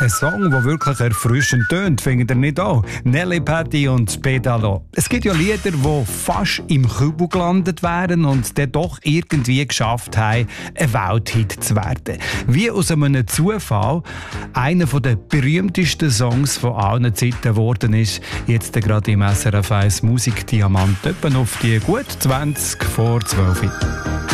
Ein Song, der wirklich erfrischend tönt, findet ihr nicht auch? Nelly Patty und Pedalo. Es gibt ja Lieder, die fast im Kübel gelandet wären und dann doch irgendwie geschafft haben, ein Welthit zu werden. Wie aus einem Zufall einer der berühmtesten Songs von allen Zeiten geworden ist, jetzt gerade im SRF 1 Musikdiamant, etwa auf die gut 20 vor 12.